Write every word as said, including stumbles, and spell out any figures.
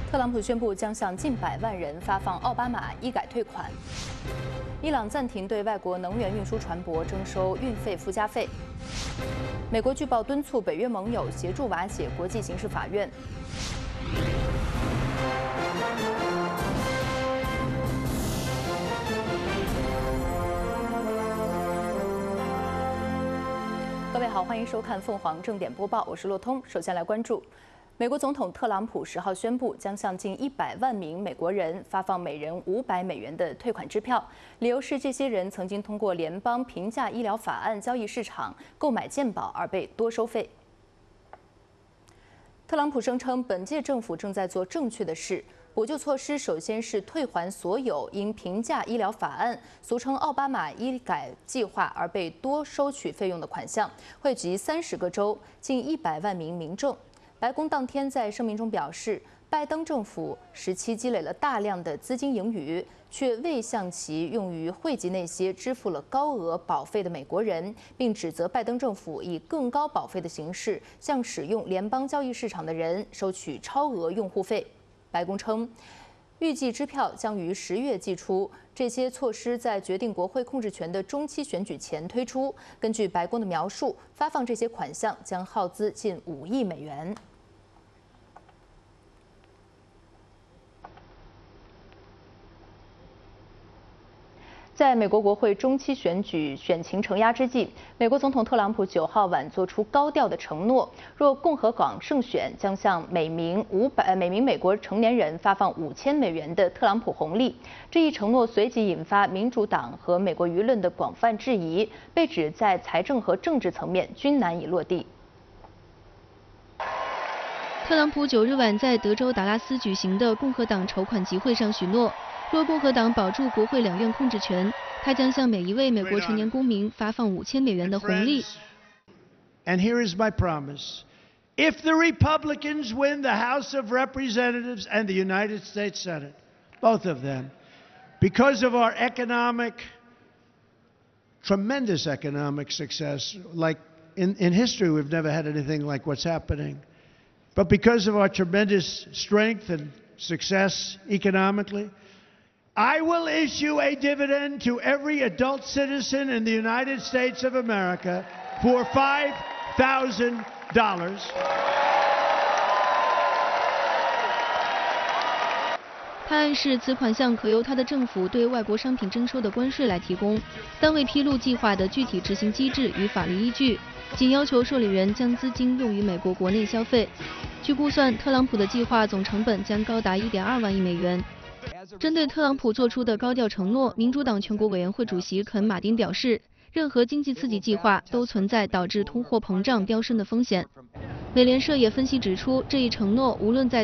特朗普宣布将向近百万人发放奥巴马医改退款。伊朗暂停对外国能源运输船舶征收运费附加费。美国据报敦促北约盟友协助瓦解国际刑事法院。各位好，欢迎收看凤凰正点播报，我是洛通。首先来关注。美国总统特朗普十号宣布，将向近一百万名美国人发放每人五百美元的退款支票，理由是这些人曾经通过联邦平价医疗法案交易市场购买健保而被多收费。特朗普声称，本届政府正在做正确的事。补救措施首先是退还所有因平价医疗法案（俗称奥巴马医改计划）而被多收取费用的款项，惠及三十个州近一百万名民众。白宫当天在声明中表示，拜登政府时期积累了大量的资金盈余，却未向其用于惠及那些支付了高额保费的美国人，并指责拜登政府以更高保费的形式向使用联邦交易市场的人收取超额用户费。白宫称，预计支票将于十月寄出，这些措施在决定国会控制权的中期选举前推出。根据白宫的描述，发放这些款项将耗资近五亿美元。在美国国会中期选举选情承压之际，美国总统特朗普九号晚做出高调的承诺，若共和党胜选，将向每名五百每名美国成年人发放五千美元的特朗普红利。这一承诺随即引发民主党和美国舆论的广泛质疑，被指在财政和政治层面均难以落地。 特朗普九日晚在德州达拉斯举行的共和党筹款集会上许诺，若共和党保住国会两院控制权，他将向每一位美国成年公民发放五千美元的红利。 And here is my promise: if the Republicans win the House of Representatives and the United States Senate, both of them, because of our economic, tremendous economic success, like in, in history we've never had anything like what's happening, but because of our tremendous strength and success economically, I will issue a dividend to every adult citizen in the United States of America for five thousand dollars. 他暗示此款项可由他的政府对外国商品征收的关税来提供，但未披露计划的具体执行机制与法律依据，仅要求受理人将资金用于美国国内消费。据估算，特朗普的计划总成本将高达一点二万亿美元。针对特朗普做出的高调承诺，民主党全国委员会主席肯·马丁表示，任何经济刺激计划都存在导致通货膨胀飙升的风险。美联社也分析指出，这一承诺无论在